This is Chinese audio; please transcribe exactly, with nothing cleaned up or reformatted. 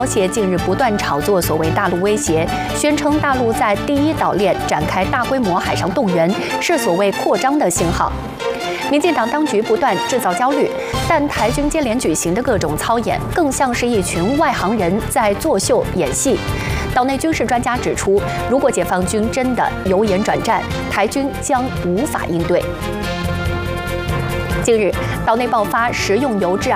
朝鲜近日不断炒作所谓大陆威胁，宣称大陆在第一岛链展开大规模海上动员，是所谓扩张的信号。民进党当局不断制造焦虑，但台军接连举行的各种操演，更像是一群外行人在作秀演戏。岛内军事专家指出，如果解放军真的由严转战，台军将无法应对。近日，岛内爆发食用油致癌